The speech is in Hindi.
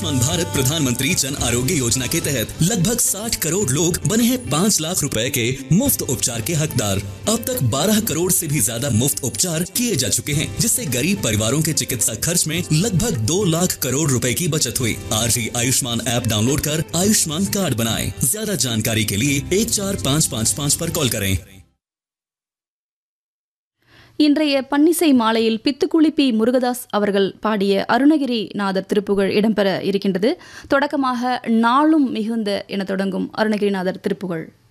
आयुष्मान भारत प्रधानमंत्री जन आरोग्य योजना के तहत लगभग 60 करोड़ लोग बने हैं 5 लाख रुपए के मुफ्त उपचार के हकदार। अब तक 12 करोड़ से भी ज्यादा मुफ्त उपचार किए जा चुके हैं, जिससे गरीब परिवारों के चिकित्सा खर्च में लगभग 2 लाख करोड़ रुपए की बचत हुई। आज ही आयुष्मान ऐप डाउनलोड कर आयुष्मान कार्ड बनाएं। ज्यादा जानकारी के लिए 14555 पर कॉल करें। இன்றைய பன்னிசை மாலையில் பித்துக்குளி பி முருகதாஸ் அவர்கள் பாடிய அருணகிரி நாதர் திருப்புகழ் இடம்பெற இருக்கின்றது. தொடக்கமாக நாளும் மிகுந்த என தொடங்கும் அருணகிரிநாதர் திருப்புகழ்.